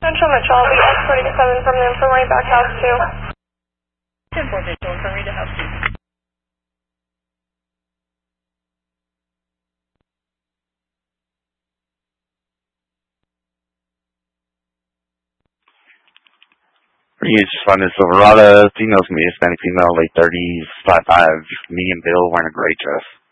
Central Mitchell, I'll be escorting 7 from the infirmary back house 2. 10-4 Mitchell, infirmary to house 2. You just find this Silverado, female's gonna be Hispanic female, late 30s, 5'5", medium build, wearing a gray dress.